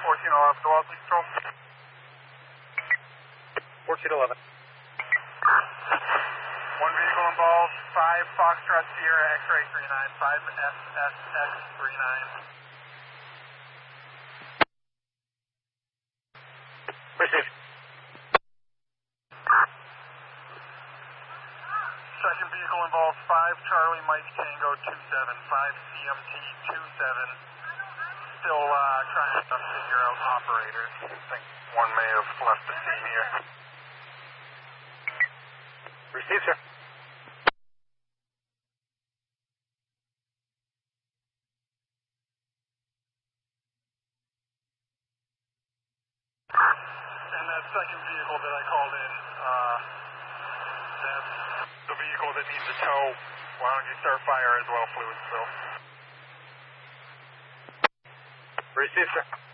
1411, the Wellesley Patrol. 1411. One vehicle involved, 5 Foxtrot Sierra X-Ray 39, 5 SSX 39. Received. Second vehicle involved, 5 Charlie Mike Tango 27, 5 CMT 27. Still trying to figure out operators. I think one may have left the scene here. Received, sir. And that second vehicle that I called in, that's the vehicle that needs a tow. Why don't you start fire as well, fluid spill? Received, sir.